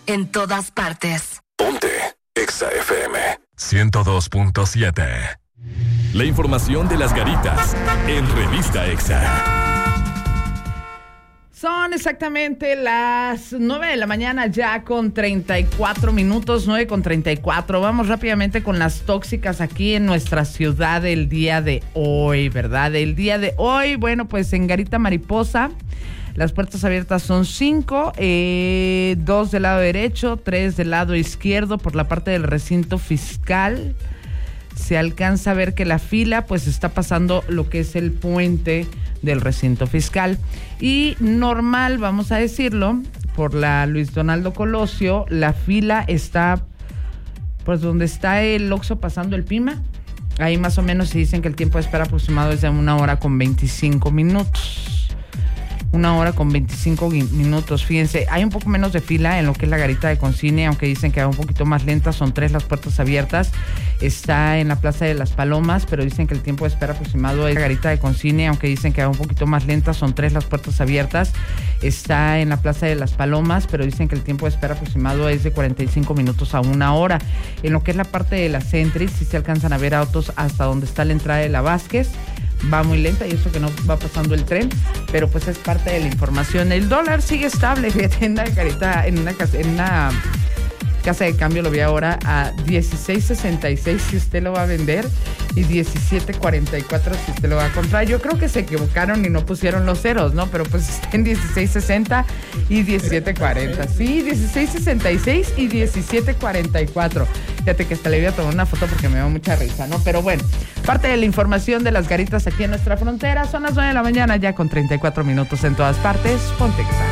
en todas partes. Ponte Exa FM 102.7. La información de las garitas en Revista Exa. Son exactamente las 9 de la mañana ya con 34 minutos, 9:34. Vamos rápidamente con las tóxicas aquí en nuestra ciudad el día de hoy, ¿verdad? El día de hoy, bueno, pues en Garita Mariposa, las puertas abiertas son 5, 2 del lado derecho, 3 del lado izquierdo por la parte del recinto fiscal. Se alcanza a ver que la fila pues está pasando lo que es el puente del recinto fiscal. Y normal, vamos a decirlo, por la Luis Donaldo Colosio, la fila está pues donde está el Oxxo pasando el Pima. Ahí más o menos se dicen que el tiempo de espera aproximado es de 1 hora con 25 minutos. 1 hora con 25 minutos. Fíjense, hay un poco menos de fila en lo que es la Garita de Consigne, aunque dicen que va un poquito más lenta. Son 3 las puertas abiertas. Está en la Plaza de las Palomas, pero dicen que el tiempo de espera aproximado es la Garita de Consigne, aunque dicen que va un poquito más lenta. Son 3 las puertas abiertas. Está en la Plaza de las Palomas, pero dicen que el tiempo de espera aproximado es de 45 minutos a 1 hora. En lo que es la parte de la Centris, sí se alcanzan a ver autos hasta donde está la entrada de la Vázquez. Va muy lenta y eso que no va pasando el tren, pero pues es parte de la información. El dólar sigue estable, fíjate, en una casa de cambio lo vi ahora a 16.66 si usted lo va a vender y 17.44 si usted lo va a comprar. Yo creo que se equivocaron y no pusieron los ceros, ¿no? Pero pues está en 16.60 y 17.40. Sí, 16.66 y 17.44. Fíjate que hasta le voy a tomar una foto porque me da mucha risa, ¿no? Pero bueno, parte de la información de las garitas aquí en nuestra frontera. Son las 9 de la mañana ya con 34 minutos en todas partes. Ponte Exa.